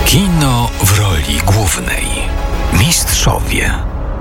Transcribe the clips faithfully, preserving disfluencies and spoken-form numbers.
Kino w roli głównej. Mistrzowie.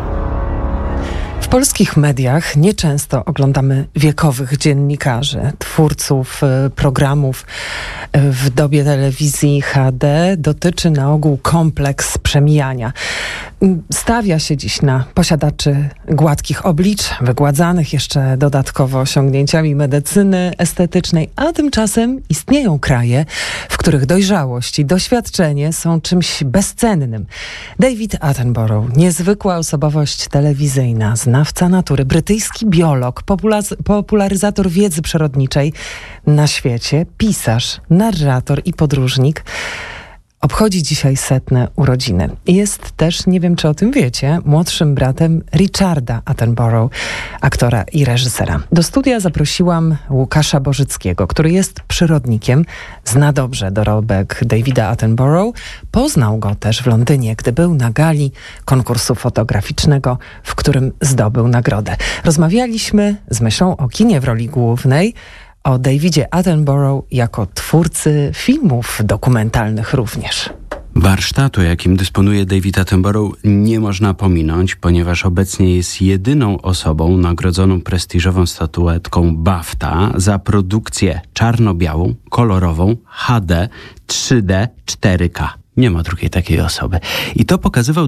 W polskich mediach nieczęsto oglądamy wiekowych dziennikarzy, twórców programów w dobie telewizji H D. Dotyczy na ogół kompleks przemijania. Stawia się dziś na posiadaczy gładkich oblicz, wygładzanych jeszcze dodatkowo osiągnięciami medycyny estetycznej, a tymczasem istnieją kraje, w których dojrzałość i doświadczenie są czymś bezcennym. David Attenborough, niezwykła osobowość telewizyjna, znawca natury, brytyjski biolog, popula- popularyzator wiedzy przyrodniczej na świecie, pisarz, narrator i podróżnik, obchodzi dzisiaj setne urodziny. Jest też, nie wiem czy o tym wiecie, młodszym bratem Richarda Attenborough, aktora i reżysera. Do studia zaprosiłam Łukasza Bożyckiego, który jest przyrodnikiem, zna dobrze dorobek Davida Attenborough, poznał go też w Londynie, gdy był na gali konkursu fotograficznego, w którym zdobył nagrodę. Rozmawialiśmy z myślą o kinie w roli głównej, o Davidzie Attenborough jako twórcy filmów dokumentalnych również. Warsztatu, jakim dysponuje David Attenborough, nie można pominąć, ponieważ obecnie jest jedyną osobą nagrodzoną prestiżową statuetką BAFTA za produkcję czarno-białą, kolorową, H D, trzy D, cztery K. Nie ma drugiej takiej osoby. I to pokazywał